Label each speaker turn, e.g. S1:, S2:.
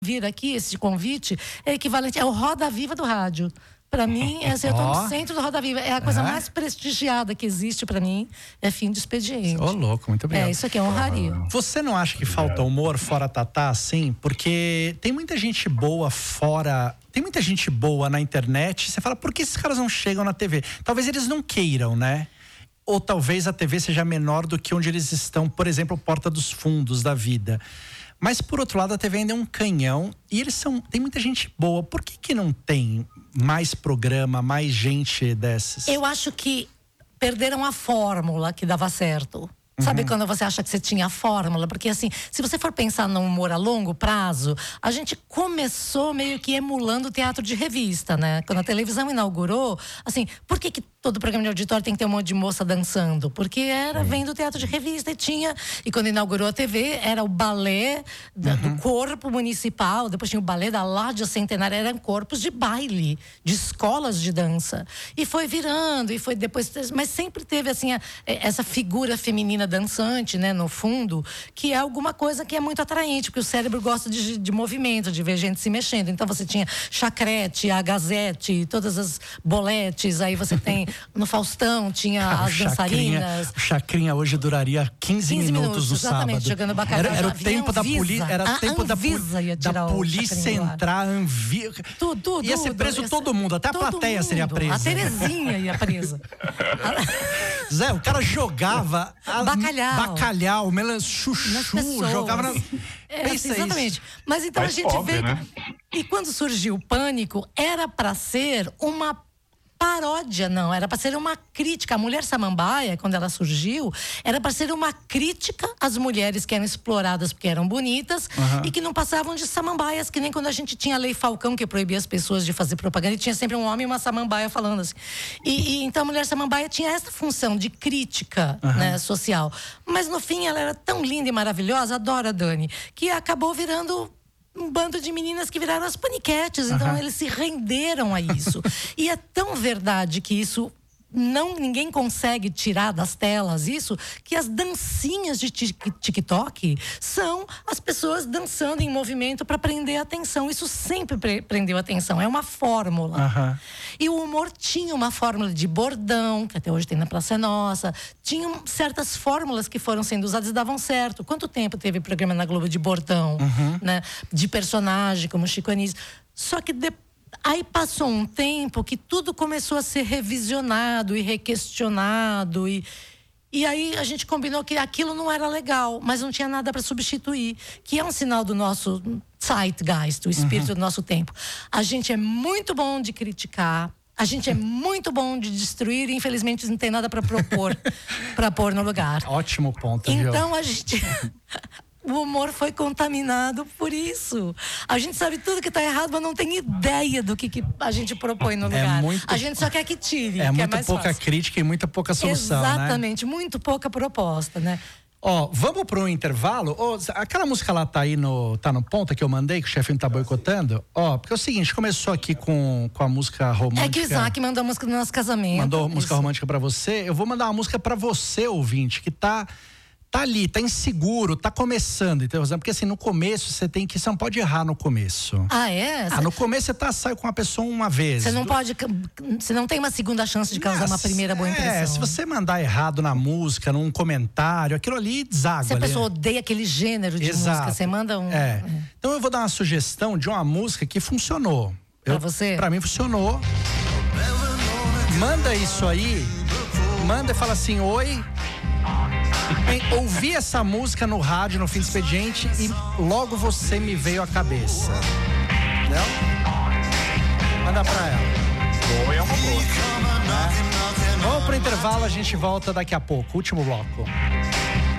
S1: vir aqui, esse convite, é equivalente ao Roda Viva do rádio. Para mim, assim, eu tô no centro do Roda Viva. É a coisa mais prestigiada que existe para mim, é fim de expediente.
S2: Louco, muito obrigado.
S1: Isso aqui é honraria.
S2: Você não acha que falta humor fora Tatá, assim? Porque tem muita gente boa fora... Tem muita gente boa na internet. Você fala, por que esses caras não chegam na TV? Talvez eles não queiram, né? Ou talvez a TV seja menor do que onde eles estão, por exemplo, Porta dos Fundos da vida. Mas, por outro lado, a TV ainda é um canhão e tem muita gente boa. Por que não tem mais programa, mais gente dessas?
S1: Eu acho que perderam a fórmula que dava certo. Sabe quando você acha que você tinha a fórmula? Porque assim, se você for pensar no humor a longo prazo, a gente começou meio que emulando o teatro de revista, né? Quando a televisão inaugurou, assim, por que todo programa de auditório tem que ter um monte de moça dançando? Porque vem do teatro de revista e quando inaugurou a TV, era o balé do corpo municipal, depois tinha o balé da Ládia Centenária, eram corpos de baile, de escolas de dança. E foi virando, e foi depois, mas sempre teve assim, essa figura feminina dançante, né, no fundo, que é alguma coisa que é muito atraente, porque o cérebro gosta de movimento, de ver gente se mexendo. Então você tinha Chacrete, a Gazette, todas as boletes, aí você tem no Faustão, tinha as dançarinas.
S2: O Chacrinha hoje duraria 15 minutos no
S1: exatamente,
S2: sábado.
S1: Jogando bacalhau.
S2: Era o tempo da polícia. Era o tempo da polícia entrar,
S1: tudo.
S2: Ia ser preso todo mundo, até a plateia seria presa.
S1: A Terezinha ia presa.
S2: Zé, o cara jogava bacalhau, chuchu, jogava na...
S1: Pensa exatamente. Isso. Mas então a gente vê... Né? E quando surgiu o Pânico, era para ser uma paródia, não, era para ser uma crítica. A Mulher Samambaia, quando ela surgiu, era para ser uma crítica às mulheres que eram exploradas porque eram bonitas e que não passavam de samambaias, que nem quando a gente tinha a Lei Falcão, que proibia as pessoas de fazer propaganda, e tinha sempre um homem e uma samambaia falando assim. E então a Mulher Samambaia tinha essa função de crítica, né, social. Mas no fim ela era tão linda e maravilhosa, adoro a Dani, que acabou virando um bando de meninas que viraram as paniquetes. Então eles se renderam a isso. E é tão verdade que isso ninguém consegue tirar das telas isso, que as dancinhas de TikTok são as pessoas dançando em movimento para prender a atenção. Isso sempre prendeu a atenção, é uma fórmula. E o humor tinha uma fórmula de bordão, que até hoje tem na Praça é Nossa. Tinham certas fórmulas que foram sendo usadas e davam certo. Quanto tempo teve programa na Globo de bordão, né? De personagem, como Chico Anísio. Só que aí passou um tempo que tudo começou a ser revisionado e requestionado. E aí a gente combinou que aquilo não era legal, mas não tinha nada para substituir. Que é um sinal do nosso zeitgeist, o espírito do nosso tempo. A gente é muito bom de criticar. A gente é muito bom de destruir e infelizmente não tem nada para propor, para pôr no lugar.
S2: Ótimo ponto,
S1: então a gente... O humor foi contaminado por isso. A gente sabe tudo que está errado, mas não tem ideia do que a gente propõe no lugar. A gente só quer que tire.
S2: É muito pouca crítica e muita pouca solução,
S1: exatamente, né? Muito pouca proposta, né?
S2: Vamos para um intervalo? Aquela música lá tá no ponta que eu mandei, que o chefinho tá boicotando. Porque é o seguinte, começou aqui com a música romântica.
S1: É que o Isaac mandou a música do nosso casamento.
S2: Mandou música romântica para você. Eu vou mandar uma música para você, ouvinte, que tá ali, tá inseguro, tá começando, entendeu? Porque assim, no começo você não pode errar no começo. No começo você sai com uma pessoa uma vez.
S1: Você não tem uma segunda chance de causar uma primeira boa impressão.
S2: Se você mandar errado na música, num comentário, aquilo ali deságua.
S1: Se a pessoa odeia aquele gênero de música, você manda um...
S2: Então eu vou dar uma sugestão de uma música que funcionou.
S1: Pra você?
S2: Pra mim funcionou. Manda isso aí, manda e fala assim, oi... Ouvi essa música no rádio, no fim do expediente, e logo você me veio à cabeça. Entendeu? Manda pra ela.
S3: Boa, é uma boa.
S2: Vamos pro intervalo, a gente volta daqui a pouco. Último bloco.